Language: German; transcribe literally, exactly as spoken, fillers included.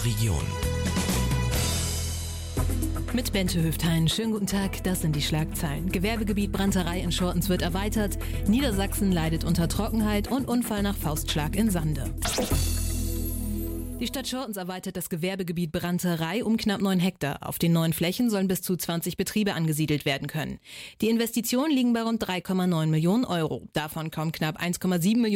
unserer Region. Mit Bente Hüfthain. Schönen guten Tag, das sind die Schlagzeilen. Gewerbegebiet Brandterei in Schortens wird erweitert. Niedersachsen leidet unter Trockenheit und Unfall nach Faustschlag in Sande. Die Stadt Schortens erweitert das Gewerbegebiet Brandterei um knapp neun Hektar. Auf den neuen Flächen sollen bis zu zwanzig Betriebe angesiedelt werden können. Die Investitionen liegen bei rund drei Komma neun Millionen Euro. Davon kommen knapp eins Komma sieben Millionen